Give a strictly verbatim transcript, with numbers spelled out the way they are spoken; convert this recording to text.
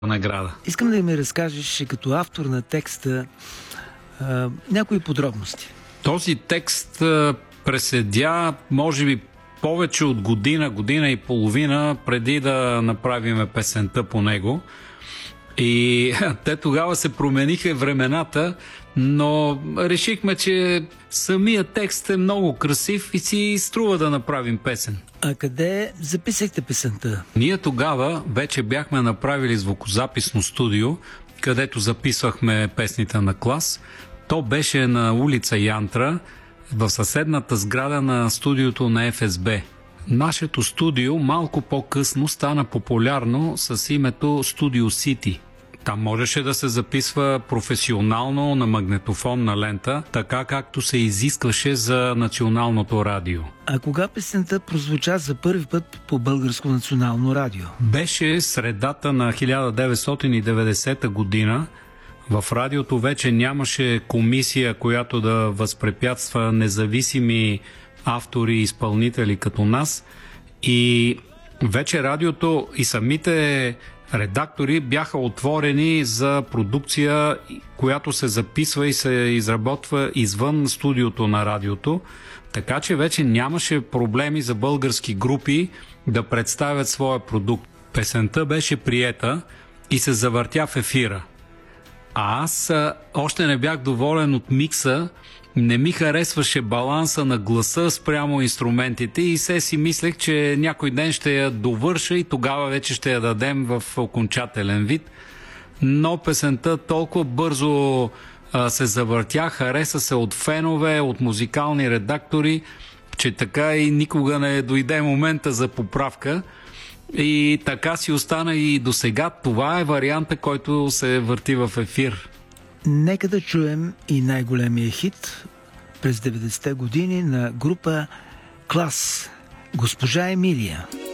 награда. Искам да ми разкажеш като автор на текста а, някои подробности. Този текст а, преседя, може би, повече от година, година и половина преди да направим песента по него. И те тогава се промениха времената, но решихме, че самият текст е много красив и си струва да направим песен. А къде записахте песента? Ние тогава вече бяхме направили звукозаписно студио, където записвахме песните на клас. То беше на улица Янтра, в съседната сграда на студиото на Еф Ес Бе. Нашето студио малко по-късно стана популярно с името Студио Сити. Там можеше да се записва професионално на магнетофонна лента, така както се изискваше за националното радио. А кога песента прозвуча за първи път по Българско национално радио? Беше средата на хиляда деветстотин и деветдесета година. В радиото вече нямаше комисия, която да възпрепятства независими автори и изпълнители като нас. И вече радиото и самите редактори бяха отворени за продукция, която се записва и се изработва извън студиото на радиото. Така че вече нямаше проблеми за български групи да представят своя продукт. Песента беше приета и се завъртя в ефира. А аз а, още не бях доволен от микса, не ми харесваше баланса на гласа спрямо инструментите и се си мислех, че някой ден ще я довърша и тогава вече ще я дадем в окончателен вид. Но песента толкова бързо а, се завъртя, хареса се от фенове, от музикални редактори, че така и никога не дойде момента за поправка. И така си остана и до сега. Това е варианта, който се върти в ефир. Нека да чуем и най-големия хит през деветдесетте години на група Клас, Госпожа Емилия.